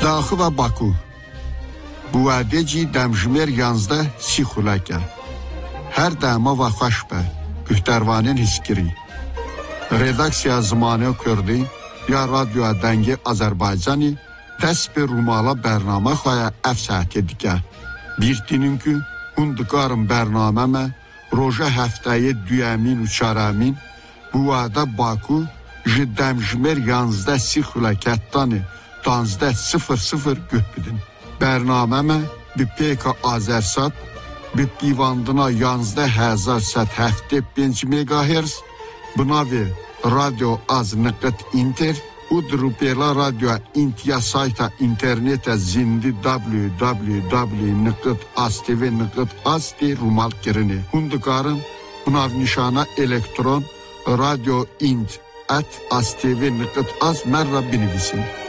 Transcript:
داخل و باکو بواده جی دمجمر 11 سی خلاکه هر دما و خوش به گهتروانین هسکری redaktsiya zamanı kurdi ya radyo denge Azerbaycan'ı dest bir rumala bername xoya efsahati dike. Bir dinin ki hundukarın bernameme roja haftayı düyemin u çaramin bu vada Baku jiddemjmer 11 si xulakettanı 11:00 göpbidin. Bernameme bir peka Azersat bir pivandına 11,775 MHz Bınavi radyo az nıqıt inter udrupela radyo intiya sayta internete zindi www.nıqıt.az.tv rumal kirini. Hundukarın bınav nişana elektron radyo int at az.tv.az merra binivisin.